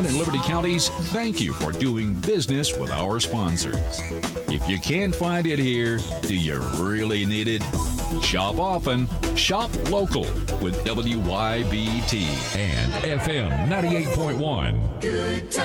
Cumberland and Liberty counties, thank you for doing business with our sponsors. If you can't find it here, do you really need it? Shop often, shop local with WYBT and FM 98.1.